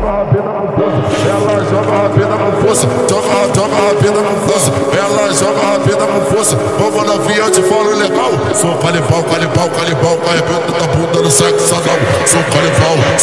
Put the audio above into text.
rabeta no poço, ela joga rabeta no poço, joga rabeta no poço, ela joga rabeta no poço. Vamos novinha, eu te falo legal. Sou calibau, calibau, calibau, arrebento da bunda no sexo anal. Sou calibau,